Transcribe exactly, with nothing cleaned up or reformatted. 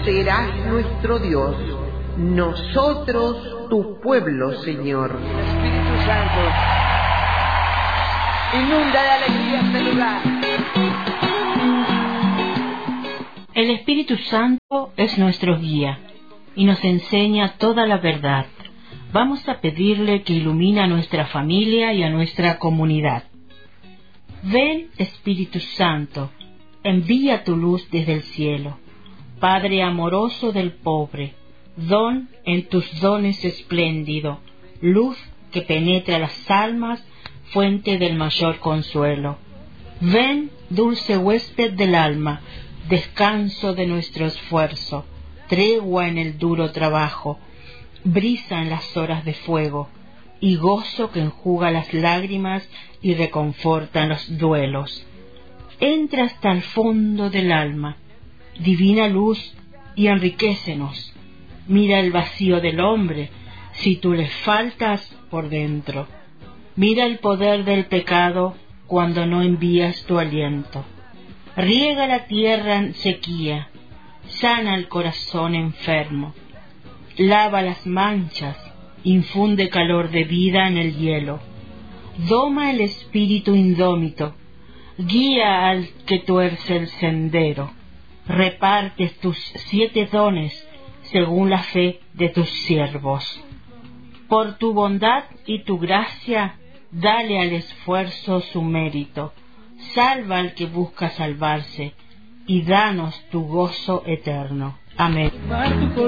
serás nuestro Dios, nosotros tu pueblo, Señor. Espíritu Santo, inunda de alegría este lugar. El Espíritu Santo es nuestro guía y nos enseña toda la verdad. Vamos a pedirle que ilumine a nuestra familia y a nuestra comunidad. Ven, Espíritu Santo, envía tu luz desde el cielo. Padre amoroso del pobre, don en tus dones espléndido, luz que penetra las almas, fuente del mayor consuelo. Ven, dulce huésped del alma, descanso de nuestro esfuerzo, tregua en el duro trabajo, brisa en las horas de fuego, y gozo que enjuga las lágrimas y reconforta los duelos. Entra hasta el fondo del alma, divina luz, y enriquécenos. Mira el vacío del hombre, si tú le faltas por dentro. Mira el poder del pecado cuando no envías tu aliento. Riega la tierra en sequía, sana el corazón enfermo, lava las manchas, infunde calor de vida en el hielo, doma el espíritu indómito, guía al que tuerce el sendero, repartes tus siete dones según la fe de tus siervos. Por tu bondad y tu gracia, dale al esfuerzo su mérito, salva al que busca salvarse, y danos tu gozo eterno. Amén.